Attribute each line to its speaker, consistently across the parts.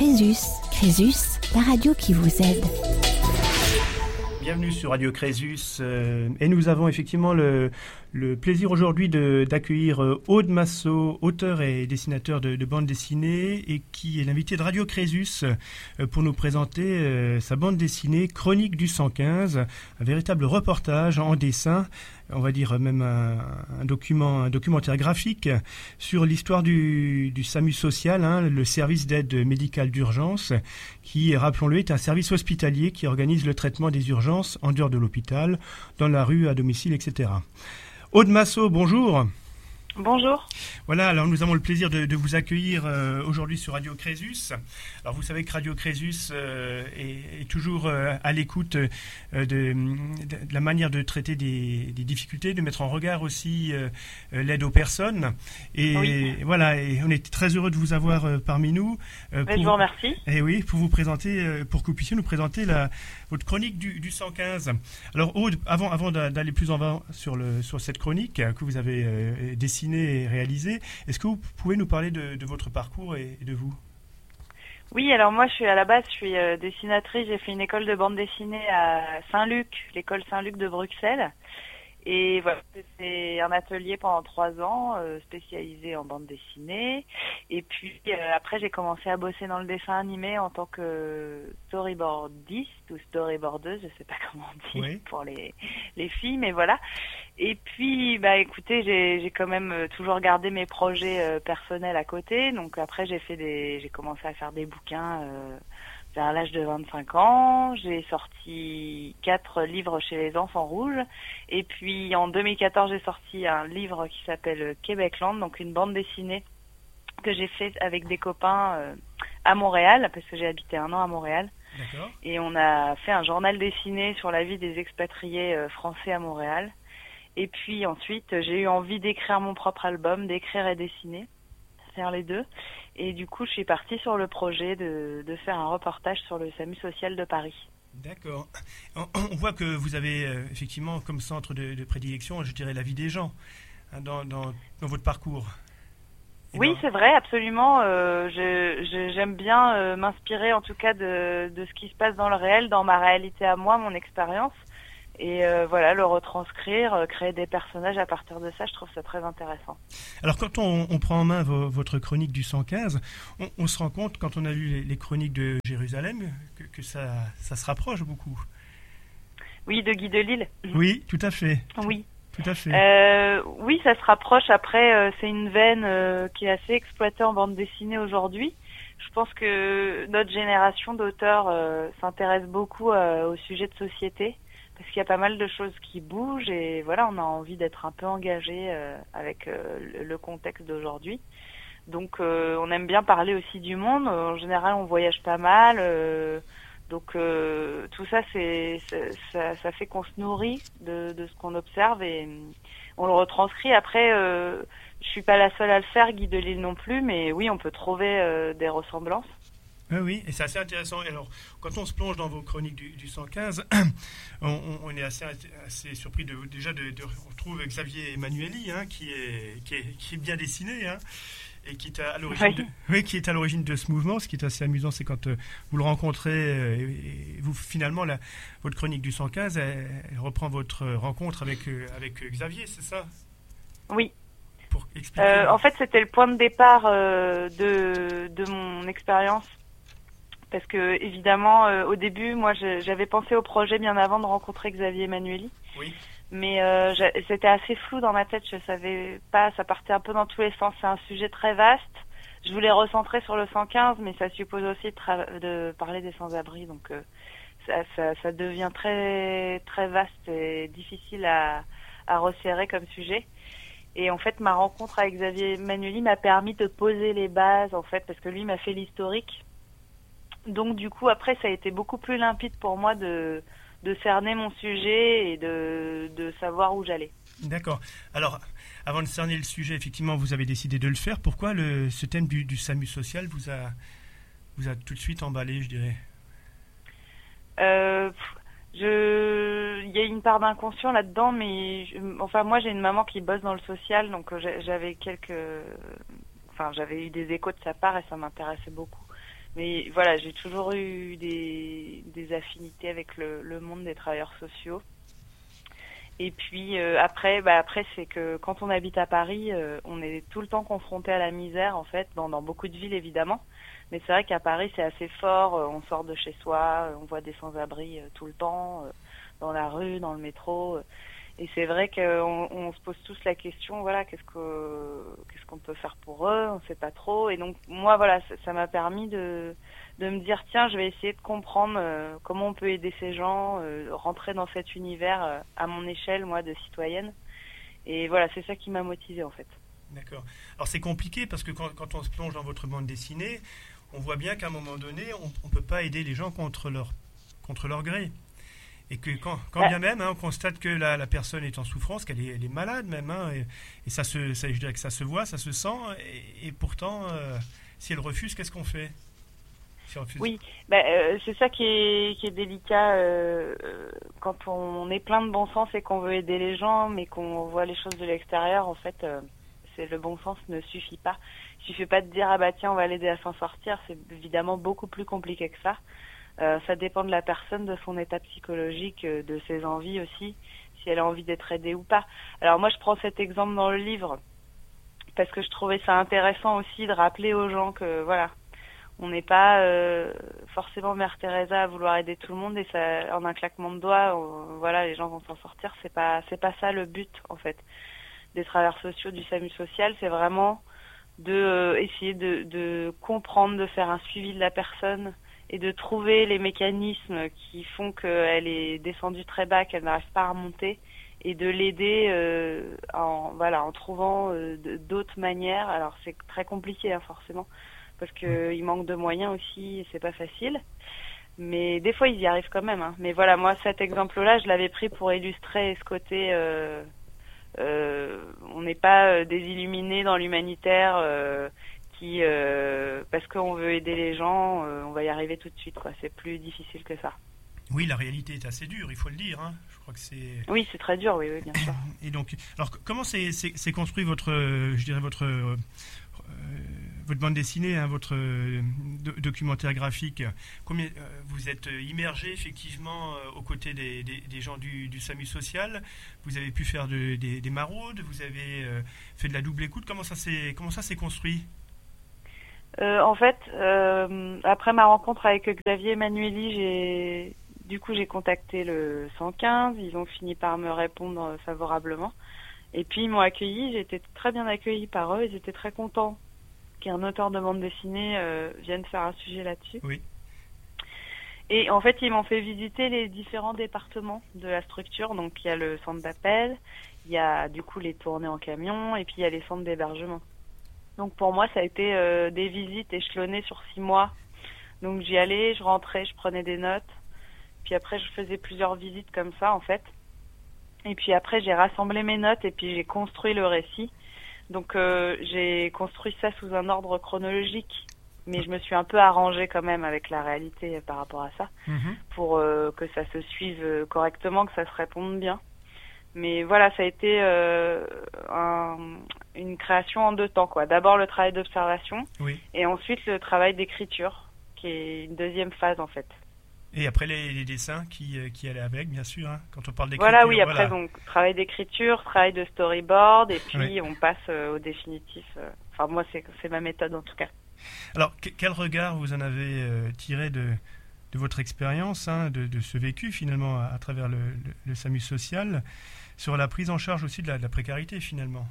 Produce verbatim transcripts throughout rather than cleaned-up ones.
Speaker 1: Crésus. Crésus, la radio qui vous aide.
Speaker 2: Bienvenue sur Radio Crésus euh, et nous avons effectivement le, le plaisir aujourd'hui de, d'accueillir euh, Aude Massot, auteur et dessinateur de, de bande dessinée et qui est l'invité de Radio Crésus euh, pour nous présenter euh, sa bande dessinée Chronique du cent quinze, un véritable reportage en dessin, on va dire même un, un document, un documentaire graphique sur l'histoire du, du SAMU social, hein, le service d'aide médicale d'urgence, qui, rappelons-le, est un service hospitalier qui organise le traitement des urgences en dehors de l'hôpital, dans la rue, à domicile, et cetera. Aude Massot, bonjour.
Speaker 3: Bonjour.
Speaker 2: Voilà, alors nous avons le plaisir de, de vous accueillir euh, aujourd'hui sur Radio Crésus. Alors vous savez que Radio Crésus euh, est, est toujours euh, à l'écoute euh, de, de, de la manière de traiter des, des difficultés, de mettre en regard aussi euh, l'aide aux personnes. Et
Speaker 3: oui.
Speaker 2: voilà, et on est très heureux de vous avoir euh, parmi nous.
Speaker 3: Euh, pour, je vous remercie.
Speaker 2: Et oui, pour vous présenter, euh, pour que vous puissiez nous présenter la, votre chronique du, du cent quinze. Alors Aude, avant, avant d'aller plus en avant sur, le, sur cette chronique que vous avez euh, dessinée et réalisé. Est-ce que vous pouvez nous parler de, de votre parcours et, et de vous ?
Speaker 3: Oui, alors moi je suis à la base, je suis euh, dessinatrice, j'ai fait une école de bande dessinée à Saint-Luc, l'école Saint-Luc de Bruxelles. Et voilà, c'est un atelier pendant trois ans, euh, spécialisé en bande dessinée. Et puis euh, après j'ai commencé à bosser dans le dessin animé en tant que storyboardiste ou storyboardeuse, je sais pas comment on dit, oui, pour les les filles, mais voilà. Et puis bah écoutez, j'ai j'ai quand même toujours gardé mes projets euh, personnels à côté. Donc après j'ai fait des, j'ai commencé à faire des bouquins. Euh, Vers l'âge de vingt-cinq ans, j'ai sorti quatre livres chez les Enfants Rouges. Et puis en deux mille quatorze, j'ai sorti un livre qui s'appelle Québecland, donc une bande dessinée que j'ai faite avec des copains euh, à Montréal, parce que j'ai habité un an à Montréal.
Speaker 2: D'accord. Et
Speaker 3: on a fait un journal dessiné sur la vie des expatriés euh, français à Montréal. Et puis ensuite, j'ai eu envie d'écrire mon propre album, d'écrire et dessiner, faire les deux. Et du coup, je suis partie sur le projet de, de faire un reportage sur le SAMU social de Paris.
Speaker 2: D'accord. On, on voit que vous avez euh, effectivement comme centre de, de prédilection, je dirais, la vie des gens hein, dans, dans, dans votre parcours. Et
Speaker 3: oui,
Speaker 2: dans...
Speaker 3: c'est vrai, absolument. Euh, je, je, j'aime bien euh, m'inspirer en tout cas de, de ce qui se passe dans le réel, dans ma réalité à moi, mon expérience. Et euh, voilà, le retranscrire, euh, créer des personnages à partir de ça, je trouve ça très intéressant.
Speaker 2: Alors quand on, on prend en main vo, votre chronique du cent quinze, on, on se rend compte, quand on a lu les, les chroniques de Jérusalem, que, que ça, ça se rapproche beaucoup.
Speaker 3: Oui, de Guy Delisle.
Speaker 2: Oui, tout à fait.
Speaker 3: Oui.
Speaker 2: Tout à fait.
Speaker 3: Euh, oui, ça se rapproche. Après, euh, c'est une veine euh, qui est assez exploitée en bande dessinée aujourd'hui. Je pense que notre génération d'auteurs euh, s'intéresse beaucoup euh, au sujet de société. Parce qu'il y a pas mal de choses qui bougent et voilà, on a envie d'être un peu engagé euh, avec euh, le contexte d'aujourd'hui. Donc euh, on aime bien parler aussi du monde. En général, on voyage pas mal. Euh, donc euh, tout ça, c'est, c'est ça, ça fait qu'on se nourrit de, de ce qu'on observe et on le retranscrit. Après, euh, je suis pas la seule à le faire, Guy Delisle non plus, mais oui, on peut trouver euh, des ressemblances.
Speaker 2: Oui, oui, et c'est assez intéressant. Alors, quand on se plonge dans vos chroniques du, du cent quinze, on, on est assez, assez surpris de, déjà de, de retrouver Xavier Emmanuelli, hein, qui, est, qui, est, qui est bien dessiné, hein, et qui est à l'origine,
Speaker 3: oui.
Speaker 2: de, oui, qui est à l'origine de ce mouvement. Ce qui est assez amusant, c'est quand euh, vous le rencontrez, euh, et, et vous finalement, la, votre chronique du cent quinze, elle, elle reprend votre rencontre avec, euh, avec Xavier, c'est ça ?
Speaker 3: Oui.
Speaker 2: Pour expliquer.
Speaker 3: Euh, en fait, c'était le point de départ euh, de, de mon expérience. Parce que évidemment, euh, au début, moi, je, j'avais pensé au projet bien avant de rencontrer Xavier Emmanuelli.
Speaker 2: Oui.
Speaker 3: Mais euh, c'était assez flou dans ma tête. Je savais pas. Ça partait un peu dans tous les sens. C'est un sujet très vaste. Je voulais recentrer sur le cent quinze, mais ça suppose aussi de, tra- de parler des sans-abri. Donc, euh, ça, ça, ça devient très très vaste et difficile à, à resserrer comme sujet. Et en fait, ma rencontre avec Xavier Emmanuelli m'a permis de poser les bases, en fait, parce que lui m'a fait l'historique. Donc du coup, après, ça a été beaucoup plus limpide pour moi de, de cerner mon sujet et de, de savoir où j'allais.
Speaker 2: D'accord. Alors, avant de cerner le sujet, effectivement, vous avez décidé de le faire. Pourquoi le, ce thème du, du SAMU social vous a, vous a tout de suite emballé, je dirais ?
Speaker 3: euh, je, Il y a une part d'inconscient là-dedans, mais je, enfin, moi, j'ai une maman qui bosse dans le social, donc j'avais quelques... Enfin, j'avais eu des échos de sa part et ça m'intéressait beaucoup. Mais voilà, j'ai toujours eu des, des affinités avec le, le monde des travailleurs sociaux. Et puis euh, après, bah après c'est que quand on habite à Paris, euh, on est tout le temps confronté à la misère en fait, dans, dans beaucoup de villes évidemment. Mais c'est vrai qu'à Paris c'est assez fort. Euh, on sort de chez soi, euh, on voit des sans-abri euh, tout le temps, euh, dans la rue, dans le métro. Euh, et c'est vrai qu'on on se pose tous la question, voilà, qu'est-ce que qu'est-ce qu'on peut faire pour eux, on sait pas trop. Et donc moi voilà, ça, ça m'a permis de de me dire tiens, je vais essayer de comprendre euh, comment on peut aider ces gens, euh, rentrer dans cet univers euh, à mon échelle, moi, de citoyenne. Et voilà, c'est ça qui m'a motivée en fait.
Speaker 2: D'accord. Alors c'est compliqué parce que quand, quand on se plonge dans votre bande dessinée, on voit bien qu'à un moment donné, on ne peut pas aider les gens contre leur contre leur gré. Et que quand, quand
Speaker 3: bah,
Speaker 2: bien même, hein, on constate que la, la personne est en souffrance, qu'elle est, elle est malade même, hein, et, et ça se, ça, je dirais que ça se voit, ça se sent, et, et pourtant, euh, si elle refuse, qu'est-ce qu'on fait? Si elle refuse...
Speaker 3: Oui, bah, euh, c'est ça qui est, qui est délicat euh, quand on est plein de bon sens et qu'on veut aider les gens, mais qu'on voit les choses de l'extérieur. En fait, euh, c'est le bon sens ne suffit pas. Il suffit pas de dire ah bah tiens on va l'aider à s'en sortir. C'est évidemment beaucoup plus compliqué que ça. Euh, ça dépend de la personne, de son état psychologique, de ses envies aussi, si elle a envie d'être aidée ou pas. Alors moi je prends cet exemple dans le livre parce que je trouvais ça intéressant aussi de rappeler aux gens que voilà, on n'est pas euh, forcément Mère Teresa à vouloir aider tout le monde et ça, en un claquement de doigts, on, voilà, les gens vont s'en sortir. C'est pas, c'est pas ça le but en fait des travailleurs sociaux, du SAMU social. C'est vraiment de euh, essayer de, de comprendre, de faire un suivi de la personne et de trouver les mécanismes qui font qu'elle est descendue très bas, qu'elle n'arrive pas à remonter, et de l'aider euh, en voilà en trouvant euh, d'autres manières. Alors c'est très compliqué hein, forcément parce que il manque de moyens aussi, et c'est pas facile. Mais des fois ils y arrivent quand même. Hein. Mais voilà, moi cet exemple-là, je l'avais pris pour illustrer ce côté. Euh, euh, on n'est pas euh, des illuminés dans l'humanitaire. Euh, Qui, euh, parce qu'on veut aider les gens, euh, on va y arriver tout de suite, quoi. C'est plus difficile que ça.
Speaker 2: Oui, la réalité est assez dure, il faut le dire. Hein. Je crois que c'est.
Speaker 3: Oui, c'est très dur, oui, oui, bien sûr.
Speaker 2: Et donc, alors comment c'est, c'est, c'est construit votre, euh, je dirais votre, euh, votre bande dessinée, hein, votre euh, do- documentaire graphique? Combien euh, vous êtes immergé effectivement euh, aux côtés des, des, des gens du, du SAMU social? Vous avez pu faire de, des, des maraudes, vous avez euh, fait de la double écoute. Comment ça s'est, comment ça s'est construit?
Speaker 3: Euh, en fait, euh, après ma rencontre avec Xavier Emmanueli, j'ai du coup j'ai contacté le cent quinze. Ils ont fini par me répondre favorablement. Et puis ils m'ont accueilli. J'ai été très bien accueillie par eux. Ils étaient très contents qu'un auteur de bande dessinée euh, vienne faire un sujet là-dessus.
Speaker 2: Oui.
Speaker 3: Et en fait, ils m'ont fait visiter les différents départements de la structure. Donc il y a le centre d'appel, il y a du coup les tournées en camion, et puis il y a les centres d'hébergement. Donc pour moi, ça a été euh, des visites échelonnées sur six mois. Donc j'y allais, je rentrais, je prenais des notes. Puis après, je faisais plusieurs visites comme ça, en fait. Et puis après, j'ai rassemblé mes notes et puis j'ai construit le récit. Donc euh, j'ai construit ça sous un ordre chronologique. Mais je me suis un peu arrangée quand même avec la réalité par rapport à ça.
Speaker 2: Mm-hmm.
Speaker 3: Pour euh, que ça se suive correctement, que ça se réponde bien. Mais voilà, ça a été euh, un, une création en deux temps, quoi. D'abord le travail d'observation,
Speaker 2: Oui.
Speaker 3: Et ensuite le travail d'écriture, qui est une deuxième phase en fait.
Speaker 2: Et après les, les dessins qui, euh, qui allaient avec, bien sûr, hein, quand on parle d'écriture.
Speaker 3: Voilà, oui, après
Speaker 2: voilà.
Speaker 3: donc travail d'écriture, travail de storyboard, et puis
Speaker 2: Oui.
Speaker 3: on passe euh, au définitif. Euh, enfin moi c'est, c'est ma méthode en tout cas.
Speaker 2: Alors que, quel regard vous en avez euh, tiré de, de votre expérience, hein, de, de ce vécu finalement à, à travers le, le, le SAMU social, sur la prise en charge aussi de la, de la précarité finalement?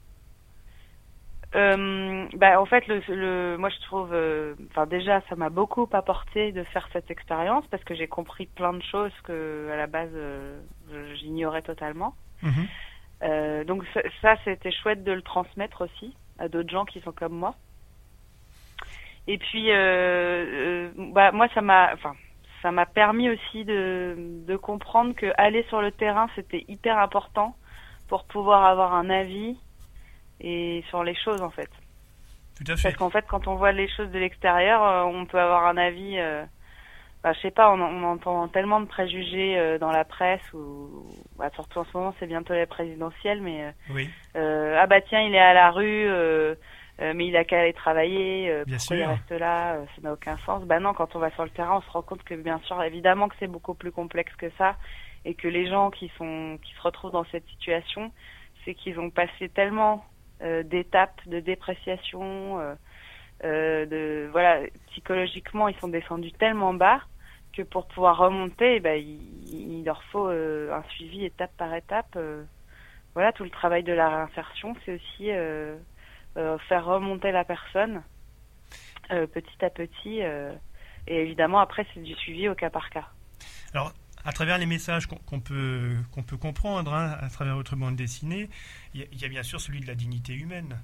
Speaker 3: Euh, bah, en fait, le, le, moi je trouve, enfin euh, déjà, ça m'a beaucoup apporté de faire cette expérience parce que j'ai compris plein de choses que à la base euh, j'ignorais totalement.
Speaker 2: Mmh.
Speaker 3: Euh, donc ça, ça, c'était chouette de le transmettre aussi à d'autres gens qui sont comme moi. Et puis, euh, euh, bah moi ça m'a, enfin, ça m'a permis aussi de, de comprendre que aller sur le terrain c'était hyper important pour pouvoir avoir un avis et sur les choses en fait.
Speaker 2: Tout à fait.
Speaker 3: Parce qu'en fait, quand on voit les choses de l'extérieur, euh, on peut avoir un avis. Euh, bah, je sais pas, on, on entend tellement de préjugés euh, dans la presse ou bah, surtout en ce moment, c'est bientôt la présidentielle, mais euh,
Speaker 2: Oui.
Speaker 3: euh, ah bah tiens, il est à la rue, euh, Euh, mais il a qu'à aller travailler, euh,
Speaker 2: Bien
Speaker 3: pourquoi
Speaker 2: sûr.
Speaker 3: il reste là, euh, ça n'a aucun sens. Bah non, quand on va sur le terrain, on se rend compte que bien sûr, évidemment que c'est beaucoup plus complexe que ça, et que les gens qui sont qui se retrouvent dans cette situation, c'est qu'ils ont passé tellement euh, d'étapes de dépréciation, euh, euh, de voilà, psychologiquement ils sont descendus tellement bas que pour pouvoir remonter, bah, il, il leur faut euh, un suivi étape par étape. Euh, voilà, tout le travail de la réinsertion, c'est aussi euh, euh, faire remonter la personne euh, petit à petit. Euh, et évidemment, après, c'est du suivi au cas par cas.
Speaker 2: Alors, à travers les messages qu'on, qu'on peut, qu'on peut comprendre, hein, à travers votre bande dessinée, il y, a, il y a bien sûr celui de la dignité humaine.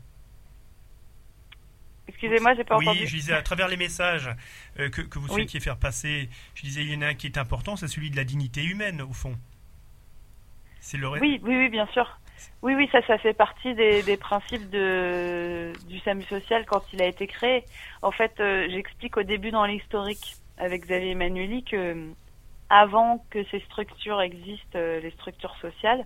Speaker 3: Excusez-moi, j'ai pas
Speaker 2: oui,
Speaker 3: entendu.
Speaker 2: Oui, je disais, à travers les messages euh, que, que vous
Speaker 3: Oui.
Speaker 2: souhaitiez faire passer, je disais, il y en a un qui est important, c'est celui de la dignité humaine, au fond. C'est le...
Speaker 3: Oui, oui, oui, bien sûr. Oui, oui, ça, ça fait partie des, des principes de, du SAMU social quand il a été créé. En fait, euh, j'explique au début dans l'historique avec Xavier Emmanueli que avant que ces structures existent, euh, les structures sociales,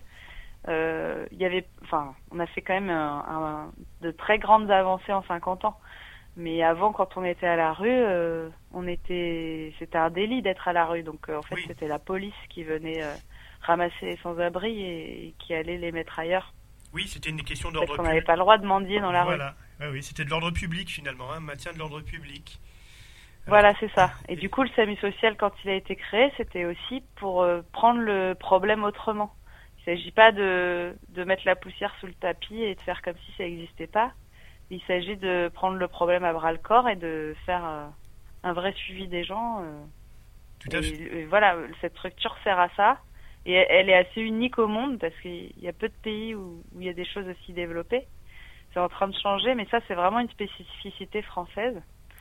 Speaker 3: euh, il y avait, enfin, on a fait quand même un, un, de très grandes avancées en cinquante ans. Mais avant, quand on était à la rue, euh, on était, c'était un délit d'être à la rue. Donc, euh, en fait,
Speaker 2: Oui.
Speaker 3: c'était la police qui venait euh, ramasser les sans-abri et, et qui allait les mettre ailleurs.
Speaker 2: Oui, c'était une question
Speaker 3: Parce
Speaker 2: d'ordre
Speaker 3: qu'on n'avait
Speaker 2: public.
Speaker 3: pas le droit de mendier dans la
Speaker 2: Voilà.
Speaker 3: rue.
Speaker 2: Oui, oui, c'était de l'ordre public finalement, un hein, maintien de l'ordre public.
Speaker 3: Voilà, c'est ça. Et du coup, le SAMU social, quand il a été créé, c'était aussi pour euh, prendre le problème autrement. Il ne s'agit pas de, de mettre la poussière sous le tapis et de faire comme si ça n'existait pas. Il s'agit de prendre le problème à bras-le-corps et de faire euh, un vrai suivi des gens. Euh,
Speaker 2: Tout à
Speaker 3: et,
Speaker 2: fait.
Speaker 3: et voilà, cette structure sert à ça. Et elle, elle est assez unique au monde parce qu'il y a peu de pays où, où il y a des choses aussi développées. C'est en train de changer, mais ça, c'est vraiment une spécificité française.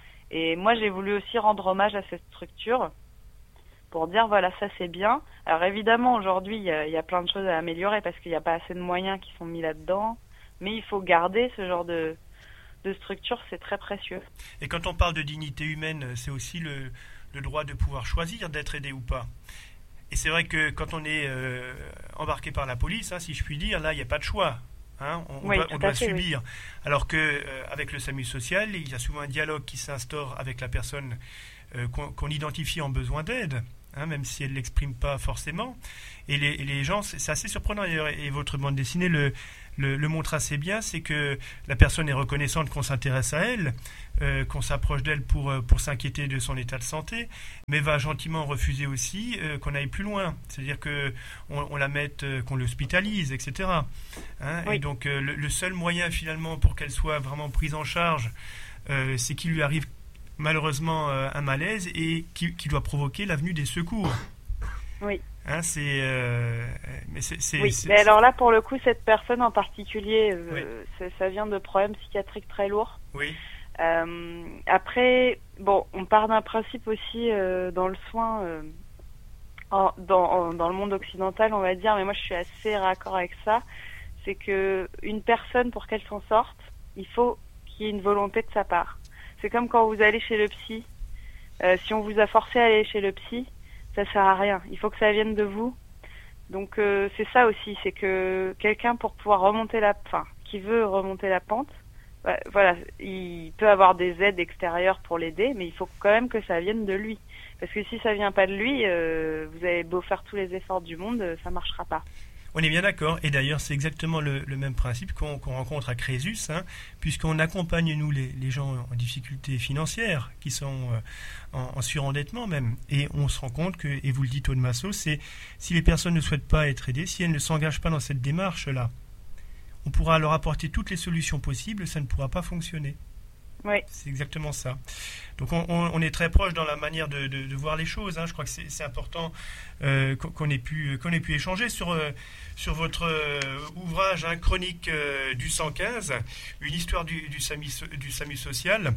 Speaker 3: Et moi, j'ai voulu aussi rendre hommage à cette structure pour dire, voilà, ça c'est bien. Alors évidemment, aujourd'hui, il y a, il y a plein de choses à améliorer parce qu'il n'y a pas assez de moyens qui sont mis là-dedans. Mais il faut garder ce genre de, de structure, c'est très précieux.
Speaker 2: Et quand on parle de dignité humaine, c'est aussi le, le droit de pouvoir choisir d'être aidé ou pas. Et c'est vrai que quand on est euh, embarqué par la police, hein, si je puis dire, là, il n'y a pas de choix. Hein, on,
Speaker 3: oui,
Speaker 2: on doit, on doit
Speaker 3: fait,
Speaker 2: subir.
Speaker 3: Oui.
Speaker 2: Alors que euh, avec le SAMU social, il y a souvent un dialogue qui s'instaure avec la personne euh, qu'on, qu'on identifie en besoin d'aide, hein, même si elle ne l'exprime pas forcément. Et les, et les gens, c'est, c'est assez surprenant d'ailleurs, et votre bande dessinée le, le, le montre assez bien, c'est que la personne est reconnaissante qu'on s'intéresse à elle, euh, qu'on s'approche d'elle pour, pour s'inquiéter de son état de santé, mais va gentiment refuser aussi euh, qu'on aille plus loin, c'est-à-dire qu'on on la mette, euh, qu'on l'hospitalise, et cetera. Hein,
Speaker 3: oui.
Speaker 2: Et donc euh, le, le seul moyen finalement pour qu'elle soit vraiment prise en charge, euh, c'est qu'il lui arrive malheureusement euh, un malaise et qui, qui doit provoquer la venue des secours.
Speaker 3: Oui.
Speaker 2: Hein, c'est, euh, mais c'est, c'est,
Speaker 3: oui,
Speaker 2: c'est,
Speaker 3: mais alors là, pour le coup, cette personne en particulier, euh,
Speaker 2: oui.
Speaker 3: ça, ça vient de problèmes psychiatriques très lourds.
Speaker 2: Oui.
Speaker 3: Euh, après, bon, on part d'un principe aussi euh, dans le soin, euh, en, dans, en, dans le monde occidental, on va dire, mais moi je suis assez raccord avec ça, c'est que une personne, pour qu'elle s'en sorte, il faut qu'il y ait une volonté de sa part. C'est comme quand vous allez chez le psy. Euh, si on vous a forcé à aller chez le psy, ça sert à rien. Il faut que ça vienne de vous. Donc euh, c'est ça aussi, c'est que quelqu'un pour pouvoir remonter la, enfin, qui veut remonter la pente, bah, voilà, il peut avoir des aides extérieures pour l'aider, mais il faut quand même que ça vienne de lui. Parce que si ça vient pas de lui, euh, vous avez beau faire tous les efforts du monde, ça marchera pas.
Speaker 2: On est bien d'accord, et d'ailleurs c'est exactement le, le même principe qu'on, qu'on rencontre à Crésus, hein, puisqu'on accompagne nous les, les gens en difficulté financière, qui sont euh, en, en surendettement même, et on se rend compte que, et vous le dites Aude Massot, c'est si les personnes ne souhaitent pas être aidées, si elles ne s'engagent pas dans cette démarche-là, on pourra leur apporter toutes les solutions possibles, ça ne pourra pas fonctionner.
Speaker 3: Oui.
Speaker 2: C'est exactement ça. Donc on, on, on est très proche dans la manière de, de, de voir les choses. Hein. Je crois que c'est, c'est important euh, qu'on ait pu qu'on ait pu échanger sur euh, sur votre euh, ouvrage, hein, Chronique euh, du cent quinze, une histoire du, du SAMU du SAMU social.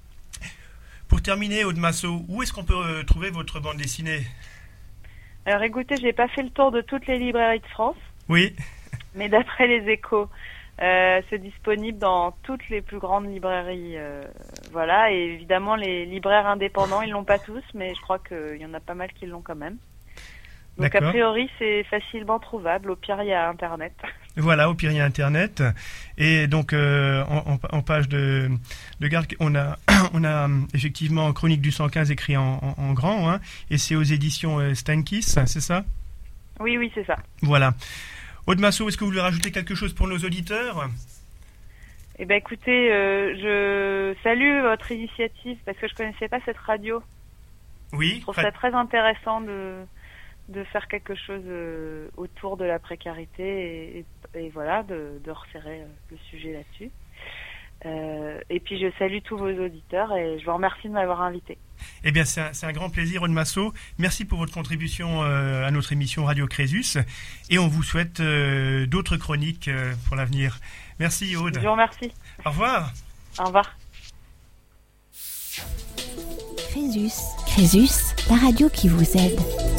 Speaker 2: Pour terminer, Aude Massot, où est-ce qu'on peut euh, trouver votre bande dessinée ?
Speaker 3: Alors écoutez, j'ai pas fait le tour de toutes les librairies de France.
Speaker 2: Oui.
Speaker 3: Mais d'après les Échos. Euh, c'est disponible dans toutes les plus grandes librairies, euh, voilà. Et évidemment, les libraires indépendants, ils l'ont pas tous, mais je crois qu'il y en a pas mal qui l'ont quand même. Donc a priori, c'est facilement trouvable. Au pire, il y a Internet.
Speaker 2: Voilà, au pire, il y a Internet. Et donc, euh, en, en page de, de garde, on a, on a effectivement Chronique du cent quinze écrit en, en, en grand, hein, et c'est aux éditions euh, Steinkiss, c'est ça?
Speaker 3: Oui, oui, c'est ça.
Speaker 2: Voilà. Aude Massot, est-ce que vous voulez rajouter quelque chose pour nos auditeurs?
Speaker 3: Eh bien, écoutez, euh, je salue votre initiative parce que je connaissais pas cette radio.
Speaker 2: Oui.
Speaker 3: Je trouve ça très intéressant de... de faire quelque chose euh, autour de la précarité et, et, et voilà, de, de resserrer euh, le sujet là-dessus. Euh, et puis je salue tous vos auditeurs et je vous remercie de m'avoir invité.
Speaker 2: Eh bien, c'est un, c'est un grand plaisir, Aude Massot. Merci pour votre contribution euh, à notre émission Radio Crésus et on vous souhaite euh, d'autres chroniques euh, pour l'avenir. Merci, Aude.
Speaker 3: Je vous remercie.
Speaker 2: Au revoir.
Speaker 3: Au revoir.
Speaker 1: Crésus, Crésus, la radio qui vous aide.